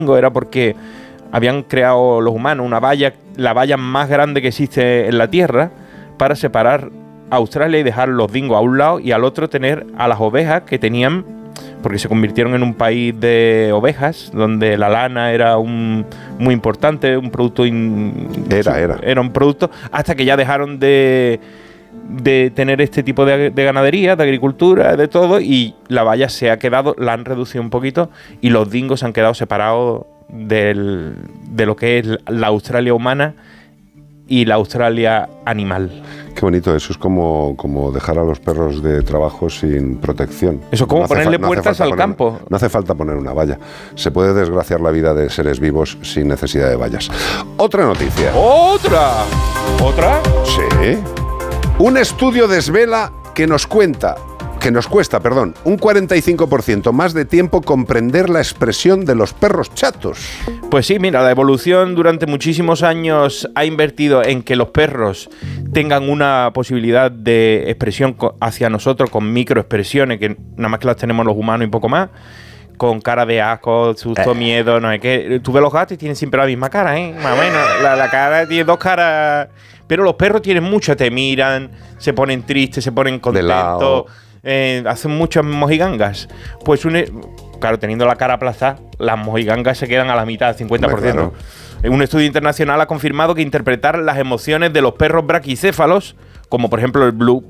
era porque habían creado los humanos una valla, la valla más grande que existe en la Tierra, para separar Australia y dejar los dingos a un lado y al otro tener a las ovejas que tenían, porque se convirtieron en un país de ovejas, donde la lana era muy importante, un producto... Era un producto, hasta que ya dejaron de tener este tipo de ganadería, de agricultura, de todo, y la valla se ha quedado, la han reducido un poquito, y los dingos se han quedado separados de lo que es la Australia humana y la Australia animal. Qué bonito, eso es como dejar a los perros de trabajo sin protección. Eso es como ponerle puertas al campo. No hace falta poner una valla. Se puede desgraciar la vida de seres vivos sin necesidad de vallas. Otra noticia. ¿Otra? Sí. Un estudio desvela que nos cuesta un 45% más de tiempo comprender la expresión de los perros chatos. Pues sí, mira, la evolución durante muchísimos años ha invertido en que los perros tengan una posibilidad de expresión hacia nosotros con microexpresiones, que nada más que las tenemos los humanos y poco más, con cara de asco, susto, miedo, no sé qué. Tú ves los gatos y tienen siempre la misma cara, ¿eh? Más o menos. La cara tiene dos caras, pero los perros tienen mucho, te miran, se ponen tristes, se ponen contentos. Hacen muchas mojigangas. Pues claro, teniendo la cara aplastada, las mojigangas se quedan a la mitad, 50%. Claro. Un estudio internacional ha confirmado que interpretar las emociones de los perros braquicéfalos, como por ejemplo el blue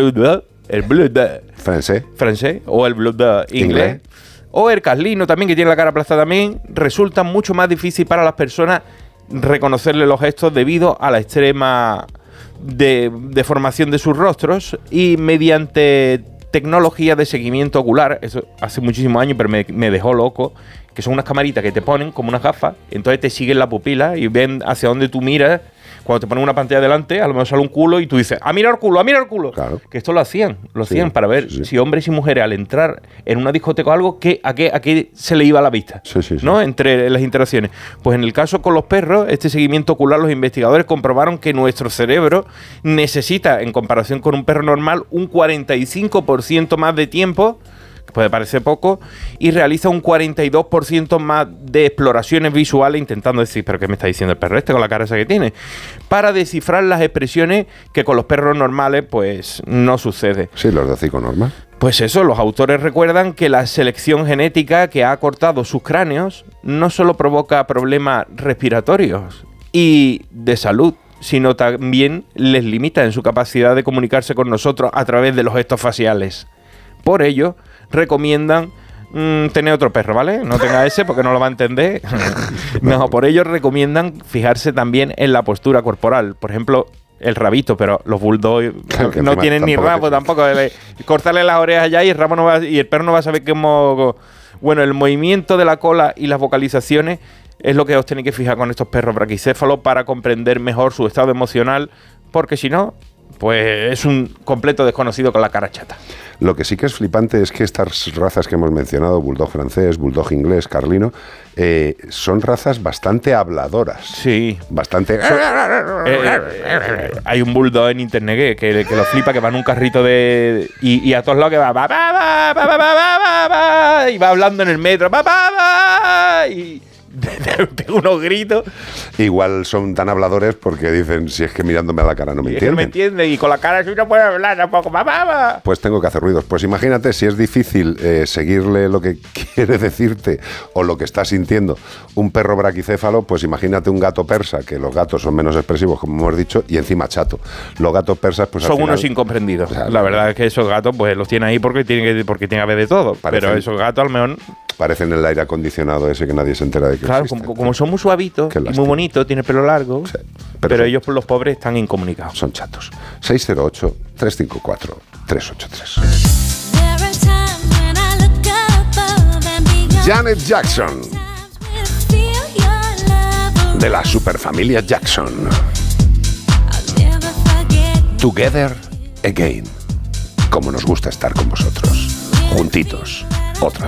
francés o el blue inglés, o el caslino también, que tiene la cara aplastada también, resulta mucho más difícil para las personas reconocerle los gestos debido a la extrema deformación de sus rostros, y mediante tecnología de seguimiento ocular, eso hace muchísimos años, pero me dejó loco, que son unas camaritas que te ponen como unas gafas, entonces te siguen la pupila y ven hacia dónde tú miras. Cuando te ponen una pantalla delante, a lo mejor sale un culo y tú dices, ¡a mirar el culo! Claro. Que esto lo hacían para ver si hombres y mujeres al entrar en una discoteca o algo, a qué se le iba la vista, ¿no? Entre las interacciones. Pues en el caso con los perros, este seguimiento ocular, los investigadores comprobaron que nuestro cerebro necesita, en comparación con un perro normal, un 45% más de tiempo, que puede parecer poco, y realiza un 42% más de exploraciones visuales, intentando decir, ¿pero qué me está diciendo el perro este con la cara esa que tiene? Para descifrar las expresiones que con los perros normales pues no sucede. Sí, los de hocico normal. Pues eso, los autores recuerdan que la selección genética que ha cortado sus cráneos no solo provoca problemas respiratorios y de salud, sino también les limita en su capacidad de comunicarse con nosotros a través de los gestos faciales. Por ello, recomiendan tener otro perro, ¿vale? No tenga ese porque no lo va a entender. No, por ello recomiendan fijarse también en la postura corporal. Por ejemplo, el rabito, pero los bulldogs no tienen ni rabo tampoco. Cortarle las orejas allá y el rabo no va, y el perro no va a saber cómo... Bueno, el movimiento de la cola y las vocalizaciones es lo que os tenéis que fijar con estos perros braquicéfalos para comprender mejor su estado emocional, porque si no, pues es un completo desconocido con la cara chata. Lo que sí que es flipante es que estas razas que hemos mencionado, bulldog francés, bulldog inglés, carlino, son razas bastante habladoras. Sí. Bastante... hay un bulldog en internet que lo flipa, que va en un carrito y a todos lados que va y va hablando en el metro y pega unos gritos. Igual son tan habladores porque dicen, si es que mirándome a la cara no me entienden. No me entiende, y con la cara si no puede hablar tampoco. Pues tengo que hacer ruidos. Pues imagínate si es difícil seguirle lo que quiere decirte o lo que está sintiendo un perro braquicéfalo, pues imagínate un gato persa, que los gatos son menos expresivos, como hemos dicho, y encima chato. Los gatos persas, pues son al final, unos incomprendidos. O sea, la verdad es que esos gatos pues los tienen ahí porque tienen que haber de todo. Pero esos gatos al menos parecen el aire acondicionado ese que nadie se entera de que claro, existe. Como son muy suavitos y muy bonitos, tienen pelo largo, sí, pero ellos, los pobres, están incomunicados. Son chatos. 608-354-383. Janet Jackson, de la superfamilia Jackson. Together Again. Como nos gusta estar con vosotros, juntitos, otra